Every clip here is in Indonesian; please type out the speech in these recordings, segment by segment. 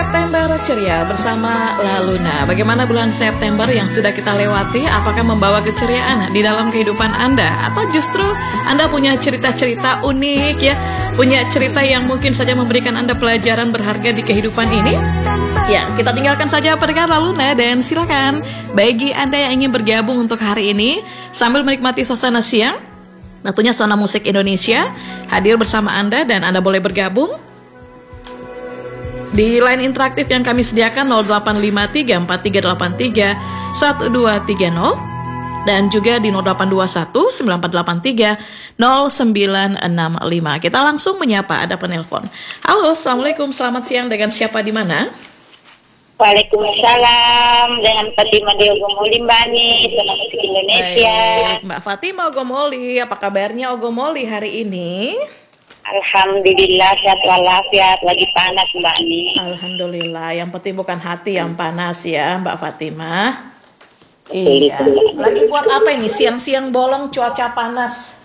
September ceria bersama La Luna. Bagaimana bulan September yang sudah kita lewati? Apakah membawa keceriaan di dalam kehidupan Anda? Atau justru Anda punya cerita-cerita unik ya? Punya cerita yang mungkin saja memberikan Anda pelajaran berharga di kehidupan ini? Ya, kita tinggalkan saja pendengar La Luna dan silakan bagi Anda yang ingin bergabung untuk hari ini sambil menikmati suasana siang, tentunya Zona Musik Indonesia hadir bersama Anda dan Anda boleh bergabung di line interaktif yang kami sediakan 085343831230 dan juga di 082194830965. Kita langsung menyapa, ada penelpon. Halo, Assalamualaikum, selamat siang, dengan siapa di mana? Waalaikumsalam, dengan Fatima di Ogomoli, Mbak Ani, Zona Musik Indonesia. Baik, Mbak Fatima Ogomoli, apa kabarnya Ogomoli hari ini? Alhamdulillah sehat walafiat, lagi panas Mbak Ani. Alhamdulillah, yang penting bukan hati yang panas ya Mbak Fatimah. Iya. Lagi buat apa ini? Siang-siang bolong cuaca panas.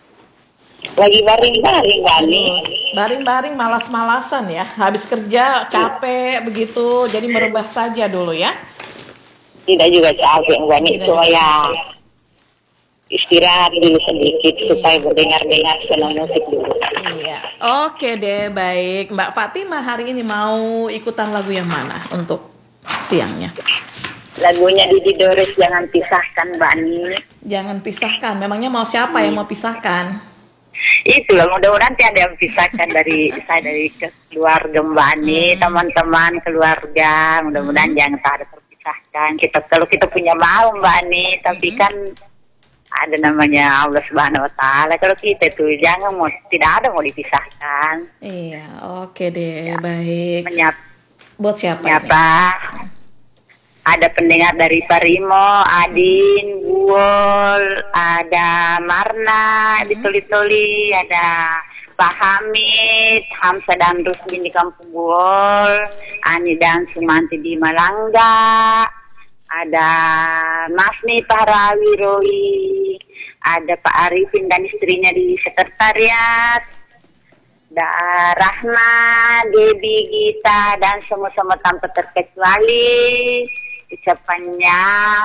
Lagi baring-baring Mbak Ani. Baring-baring malas-malasan ya. Habis kerja capek begitu, jadi merebah saja dulu ya. Tidak juga capek Mbak Ani, cuma ya istirahat dulu sedikit supaya berdengar-dengar senang musik dulu. Iya. Oke deh, baik. Mbak Fatimah hari ini mau ikutan lagu yang mana untuk siangnya? Lagunya Didi Dores, Jangan Pisahkan Mbak Ani. Jangan pisahkan. Memangnya mau siapa yang mau pisahkan? Itulah, mudah-mudahan tidak ada yang pisahkan dari saya, dari keluarga Mbak Ani, teman-teman keluarga. Mudah-mudahan jangan ada terpisahkan. Kalau kita punya mau Mbak Ani, tapi kan ada namanya Allah Subhanahu Wa Taala. Kalau kita tuh jangan tidak ada mau dipisahkan. Iya, oke deh, Ya. baik. Buat siapa? Menyapa. Ada pendengar dari Parimo, Adin, Buol, ada Marna di Toli-Toli, ada Pak Hamid, Hamsa dan Rusmin di Kampung Buol, Ani dan Sumanti di Malangga, ada Masni Parawi Roy, ada Pak Arifin dan istrinya di sekretariat, ada Rahma, Debi, Gita, dan semua-semua tanpa terkecuali. Ucapannya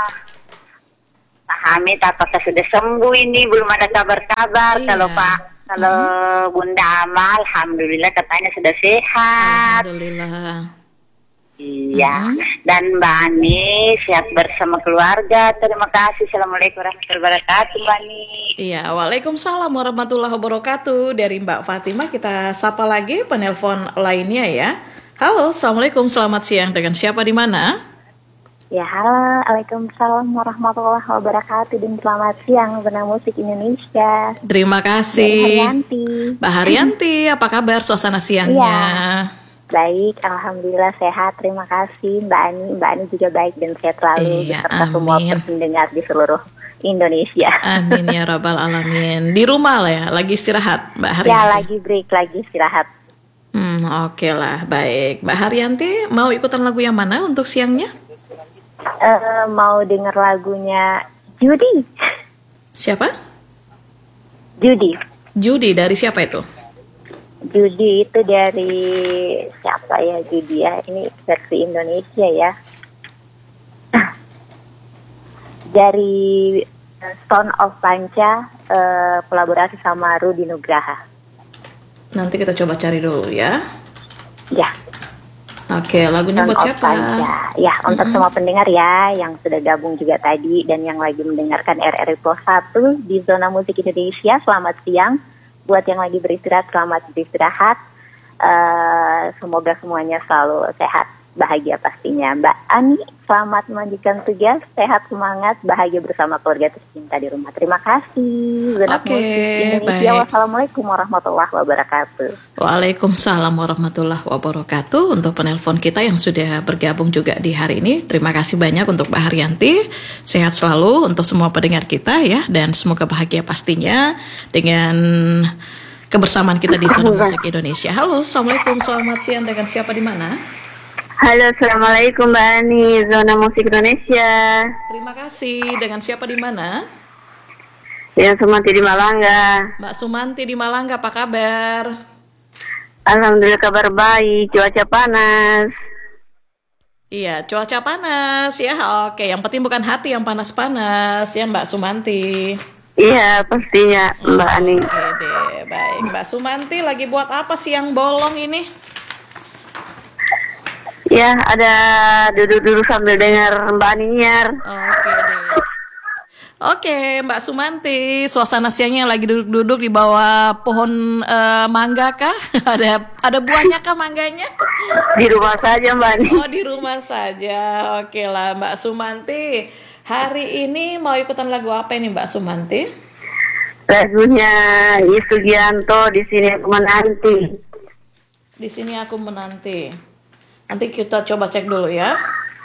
Pak Hamid, apakah sudah sembuh ini? Belum ada kabar-kabar. Iya. Kalau Bunda Amal, alhamdulillah katanya sudah sehat. Alhamdulillah. Iya. Dan Mbak Ani sehat bersama keluarga. Terima kasih. Assalamualaikum warahmatullahi wabarakatuh Mbak Ani. Iya, waalaikumsalam warahmatullahi wabarakatuh. Dari Mbak Fatimah kita sapa lagi penelpon lainnya ya. Halo, Assalamualaikum, selamat siang, dengan siapa di mana? Ya, halo, Waalaikumsalam warahmatullahi wabarakatuh dan selamat siang Zona Musik Indonesia. Terima kasih. Haryanti. Mbak Haryanti, apa kabar suasana siangnya? Iya. Baik, alhamdulillah sehat. Terima kasih Mbak Ani. Mbak Ani juga baik dan sehat selalu Iya, beserta semua amin. pendengar di seluruh Indonesia. Amin ya rabbal alamin. Di rumah lah ya, lagi istirahat Mbak Haryanti. Ya, lagi break, lagi istirahat. Oke lah, baik. Mbak Haryanti mau ikutan lagu yang mana untuk siangnya? Mau denger lagunya Judy. Siapa? Judy. Judy, dari siapa itu? Judy itu dari siapa ya Judy ya? Ini versi Indonesia ya. Dari Stone of Panca, kolaborasi sama Rudi Nugraha. Nanti kita coba cari dulu ya. Ya, Oke, lagunya Stone buat of siapa? Panca. Ya, untuk semua pendengar ya yang sudah gabung juga tadi dan yang lagi mendengarkan RRI Pos 1 di Zona Musik Indonesia. Selamat siang. Buat yang lagi beristirahat, selamat beristirahat. Semoga semuanya selalu sehat, bahagia pastinya. Mbak Ani, selamat melanjutkan tugas, sehat, semangat, bahagia bersama keluarga tercinta di rumah. Terima kasih. Zona Oke, Musik Indonesia. baik. Wassalamualaikum warahmatullahi wabarakatuh. Waalaikumsalam warahmatullahi wabarakatuh. Untuk penelpon kita yang sudah bergabung juga di hari ini, terima kasih banyak untuk Mbak Haryanti. Sehat selalu untuk semua pendengar kita ya, dan semoga bahagia pastinya dengan kebersamaan kita di Zona Musik Indonesia. Halo, Assalamualaikum, selamat siang, dengan siapa di mana? Halo, Assalamualaikum Mbak Ani, Zona Musik Indonesia. Terima kasih, dengan siapa di mana? Yang Sumanti di Malangga. Mbak Sumanti di Malangga, apa kabar? Alhamdulillah kabar baik, cuaca panas. Iya, cuaca panas ya. Oke, yang penting bukan hati yang panas-panas ya Mbak Sumanti. Iya, pastinya Mbak Ani. Oke deh, baik. Mbak Sumanti lagi buat apa sih yang bolong ini? Ya, ada duduk-duduk sambil dengar Mbak Ani nyiar. Oke deh. Oke, Mbak Sumanti, suasana siangnya lagi duduk-duduk di bawah pohon mangga kah? Ada buahnya kah mangganya? Di rumah saja Mbak Ani. Oh, di rumah saja. Oke lah, Mbak Sumanti. Hari ini mau ikutan lagu apa ini Mbak Sumanti? Lagunya Sugianto, Di Sini Aku Menanti. Di Sini Aku Menanti. Nanti kita coba cek dulu ya.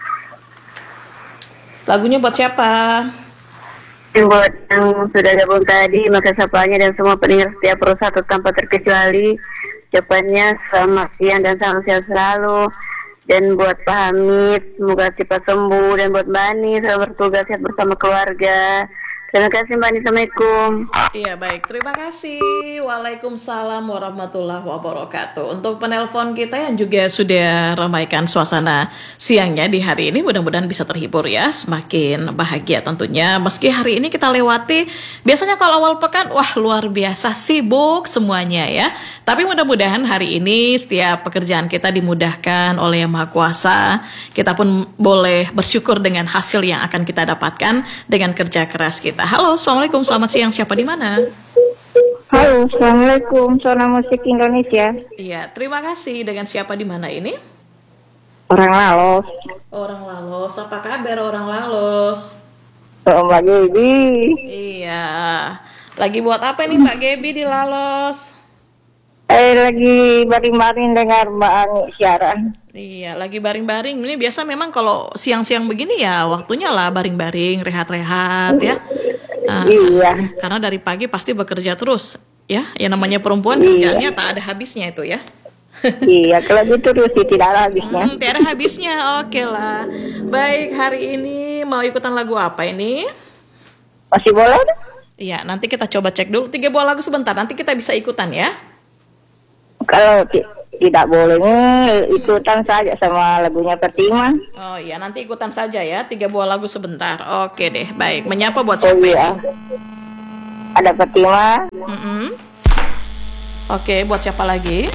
Lagunya buat siapa? Buat yang sudah gabung tadi, maka sapanya dan semua pendengar setiap perusahaan tanpa terkecuali, ucapannya selamat siang dan salam sehat selalu. Dan buat Pak Hamid, semoga cepat sembuh. Dan buat Mbak Ani, selamat bertugas sehat bersama keluarga. Terima kasih Mbak Ani, Assalamualaikum. Iya baik, terima kasih. Waalaikumsalam warahmatullahi wabarakatuh. Untuk penelpon kita yang juga sudah ramaikan suasana siangnya di hari ini, mudah-mudahan bisa terhibur ya, semakin bahagia tentunya. Meski hari ini kita lewati, biasanya kalau awal pekan, wah luar biasa sibuk semuanya ya. Tapi mudah-mudahan hari ini setiap pekerjaan kita dimudahkan oleh Yang Maha Kuasa. Kita pun boleh bersyukur dengan hasil yang akan kita dapatkan dengan kerja keras kita. Halo, Assalamualaikum, selamat siang. Siapa di mana? Halo, Assalamualaikum, Zona Musik Indonesia. Iya, terima kasih. Dengan siapa di mana ini? Orang Laos. Orang Lalos. Apa kabar orang Lalos? Mbak Gaby. Iya. Lagi buat apa nih Mbak Gaby di Lalos? Lagi baring-baring dengar Mbak Ani siaran. Iya, lagi baring-baring. Ini biasa memang kalau siang-siang begini ya waktunya lah baring-baring, rehat-rehat ya. Nah, Iya. karena dari pagi pasti bekerja terus ya. Yang namanya perempuan kerjaannya tak ada habisnya itu ya. Iya, kalau gitu terus tidak ada habisnya. Tiada habisnya. Oke lah. Baik, hari ini mau ikutan lagu apa ini? Masih boleh? Iya, nanti kita coba cek dulu 3 buah lagu sebentar. Nanti kita bisa ikutan ya. Kalau tidak boleh ikutan saja sama lagunya Pertima. Oh iya, nanti ikutan saja ya. 3 buah lagu sebentar. Oke deh, baik. Menyapa buat Oh siapa iya. ini? Ada Pertima. Oke, buat siapa lagi?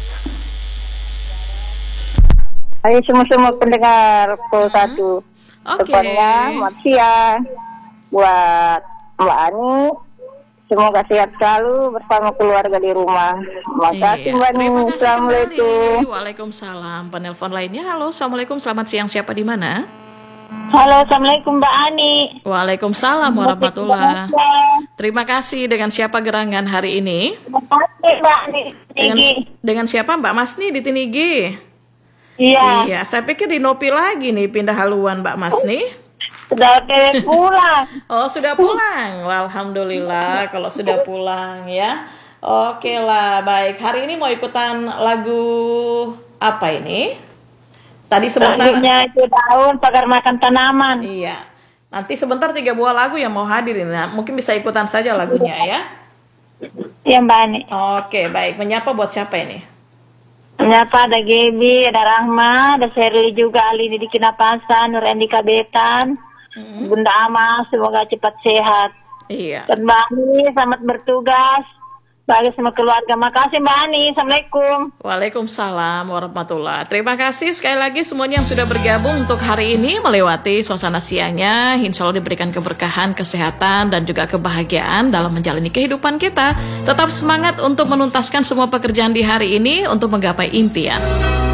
Ayo semua pendengar Pro 1. Oke. Depannya, selamat siang. Buat Mbak Ani, semoga sehat selalu bersama keluarga di rumah. Terima kasih Mbak Ani. Terima kasih Assalamualaikum. kembali. Waalaikumsalam. Penelpon lainnya, halo, assalamualaikum, selamat siang. Siapa di mana? Halo, Assalamualaikum Mbak Ani. Waalaikumsalam warahmatullahi. Terima kasih. Dengan siapa gerangan hari ini? Terima kasih Mbak Ani. Dengan siapa Mbak Masni di Tinigi? Iya, Iya, saya pikir di Nopi lagi nih pindah haluan Mbak Masni. sudah pulang. Oh, sudah pulang. Wah, alhamdulillah kalau sudah pulang ya. Oke lah, baik. Hari ini mau ikutan lagu apa ini? Tadi sebentar. Lagunya itu daun pagar makan tanaman. Iya. Nanti sebentar 3 buah lagu yang mau hadir ini. Nah, mungkin bisa ikutan saja lagunya ya. Iya Mbak Ani. Oke, baik. Menyapa buat siapa ini? Menyapa ada Gaby, ada Rahma, ada Sherly juga, Ali di Kinapasan, Nur Andika Betan, Bunda Ama, semoga cepat sehat. Iya. Dan Mbak Ani, selamat bertugas bagi semua keluarga. Makasih Mbak Ani, Assalamualaikum. Waalaikumsalam warahmatullahi. Terima kasih sekali lagi semuanya yang sudah bergabung untuk hari ini melewati suasana siangnya. Insya Allah diberikan keberkahan, kesehatan, dan juga kebahagiaan dalam menjalani kehidupan kita. Tetap semangat untuk menuntaskan semua pekerjaan di hari ini untuk menggapai impian.